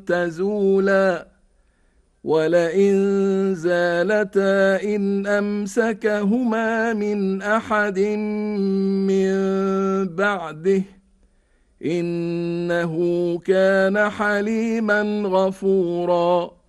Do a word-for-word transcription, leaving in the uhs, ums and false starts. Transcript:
تزولا ولئن زالتا إن أمسكهما من أحد من بعده إنه كان حليما غفورا.